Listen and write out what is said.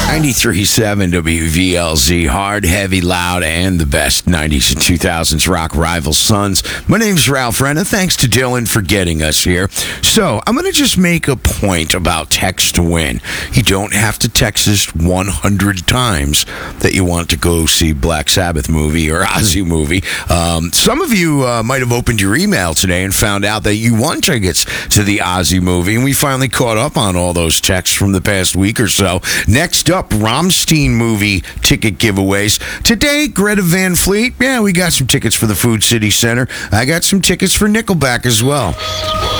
93.7 WVLZ, hard, heavy, loud, and the best 90s and 2000s rock rival sons. My name's Ralph Renna. Thanks to Dylan for getting us here. So, I'm going to just make a point about text to win. You don't have to text us 100 times that you want to go see Black Sabbath movie or Ozzy movie. Some of you might have opened your email today and found out that you won tickets to the Ozzy movie, and we finally caught up on all those texts from the past week or so. Next up, Rammstein movie ticket giveaways. Today, Greta Van Fleet. Yeah, we got some tickets for the Food City Center. I got some tickets for Nickelback as well.